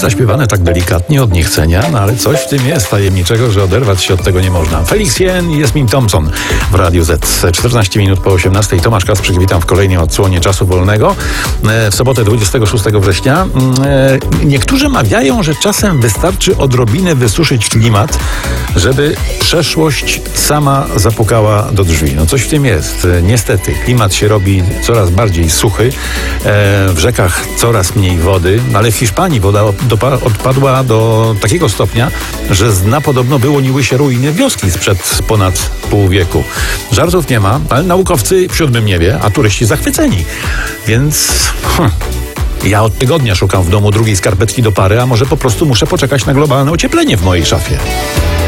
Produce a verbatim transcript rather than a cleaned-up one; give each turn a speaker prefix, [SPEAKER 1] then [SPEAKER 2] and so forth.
[SPEAKER 1] zaśpiewane tak delikatnie, od niechcenia, no ale coś w tym jest tajemniczego, że oderwać się od tego nie można. Felix Jen i Jasmin Thompson w Radiu Z. czternaście minut po osiemnastej. Tomasz Kasprzyk, witam w kolejnej odsłonie Czasu Wolnego. W sobotę dwudziestego szóstego września. Niektórzy mawiają, że czasem wystarczy odrobinę wysuszyć klimat, żeby przeszłość sama zapukała do drzwi. No coś w tym jest. Niestety, klimat się robi coraz bardziej suchy, w rzekach coraz mniej wody, ale w Hiszpanii woda odpadła do takiego stopnia, że z dna podobno wyłoniły się ruiny wioski sprzed ponad pół wieku. Żartów nie ma, ale naukowcy w siódmym niebie, a turyści zachwyceni. Więc... Hm. Ja od tygodnia szukam w domu drugiej skarpetki do pary, a może po prostu muszę poczekać na globalne ocieplenie w mojej szafie.